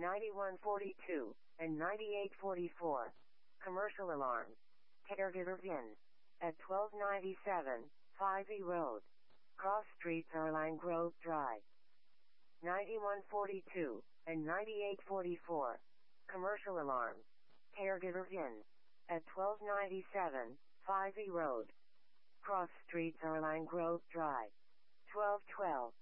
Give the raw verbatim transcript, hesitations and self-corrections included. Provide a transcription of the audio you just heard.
ninety-one forty-two, and ninety-eight forty-four. Commercial alarm. Caregiver V I N. At twelve ninety-seven, five E Road. Cross Streets Arline Grove Drive. ninety-one forty-two, and ninety-eight forty-four. Commercial alarm. Caregiver V I N. At twelve ninety-seven, five E Road. Cross Streets Arline Grove Drive. twelve twelve.